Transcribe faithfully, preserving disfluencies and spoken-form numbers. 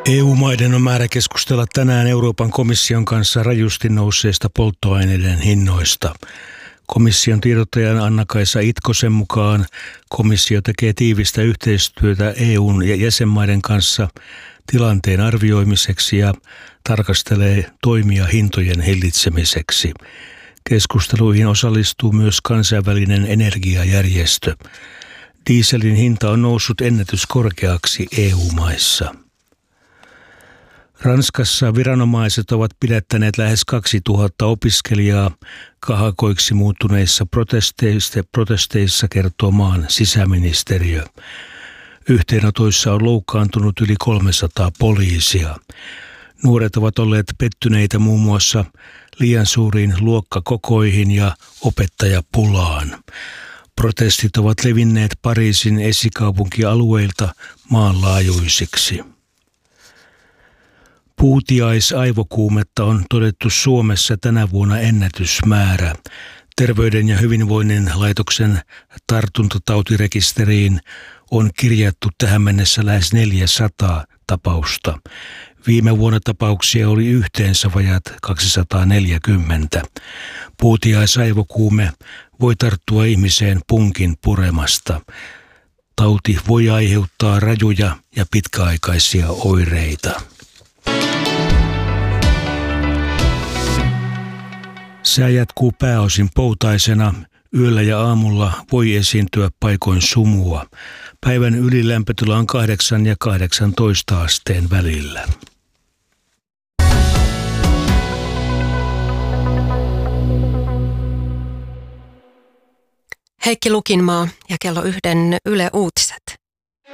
E U-maiden on määrä keskustella tänään Euroopan komission kanssa rajusti nousseista polttoaineiden hinnoista. Komission tiedottajan Anna-Kaisa Itkosen mukaan komissio tekee tiivistä yhteistyötä E U:n ja jäsenmaiden kanssa tilanteen arvioimiseksi ja tarkastelee toimia hintojen hillitsemiseksi. Keskusteluihin osallistuu myös kansainvälinen energiajärjestö. Dieselin hinta on noussut ennätyskorkeaksi E U-maissa. Ranskassa viranomaiset ovat pidättäneet lähes kaksituhatta opiskelijaa kahakoiksi muuttuneissa protesteissa, protesteissa kertoo maan sisäministeriö. Yhteenotoissa on loukkaantunut yli kolmesataa poliisia. Nuoret ovat olleet pettyneitä muun muassa liian suuriin luokkakokoihin ja opettajapulaan. Protestit ovat levinneet Pariisin esikaupunkialueilta maanlaajuisiksi. Puutiaisaivokuumetta on todettu Suomessa tänä vuonna ennätysmäärä. Terveyden ja hyvinvoinnin laitoksen tartuntatautirekisteriin on kirjattu tähän mennessä lähes neljäsataa tapausta. Viime vuonna tapauksia oli yhteensä vajat kaksisataaneljäkymmentä. Puutiaisaivokuume voi tarttua ihmiseen punkin puremasta. Tauti voi aiheuttaa rajuja ja pitkäaikaisia oireita. Sää jatkuu pääosin poutaisena. Yöllä ja aamulla voi esiintyä paikoin sumua. Päivän ylilämpötila on kahdeksan ja kahdeksantoista asteen välillä. Heikki Lukinmaa ja kello yhden Yle Uutiset.